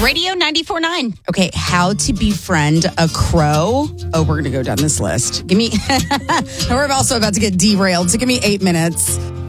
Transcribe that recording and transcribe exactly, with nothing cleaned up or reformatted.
Radio ninety-four point nine. Okay, how to befriend a crow. Oh, we're going to go down this list. Give me, we're also about to get derailed, so give me eight minutes.